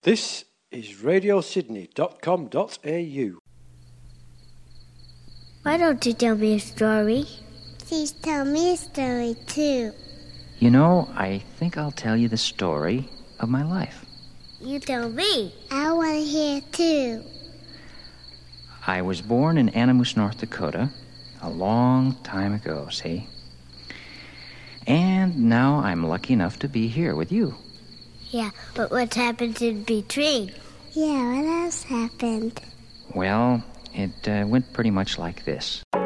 This is radiosydney.com.au. Why don't you tell me a story? Please tell me a story, too. You know, I think I'll tell you the story of my life. You tell me. I want to hear, too. I was born in Animus, North Dakota, a long time ago, see? And now I'm lucky enough to be here with you. Yeah, but what's happened in between? Yeah, what else happened? Well, it went pretty much like this.